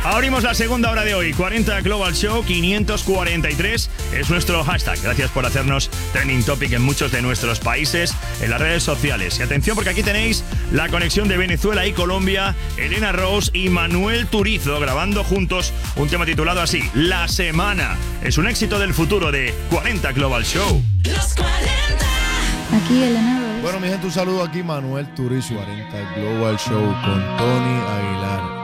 Abrimos la segunda hora de hoy. 40 Global Show 543 es nuestro hashtag. Gracias por hacernos trending topic en muchos de nuestros países, en las redes sociales. Y atención, porque aquí tenéis la conexión de Venezuela y Colombia. Elena Rose y Manuel Turizo grabando juntos un tema titulado así, La Semana. Es un éxito del futuro de 40 Global Show. Los 40. Aquí Elena Rose. Bueno, mi gente, un saludo aquí, Manuel Turizo, 40 Global Show con Tony Aguilar.